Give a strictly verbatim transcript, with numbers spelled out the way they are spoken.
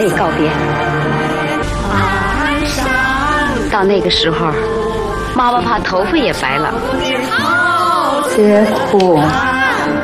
以告别。到那个时候，妈妈怕头发也白了。 别哭。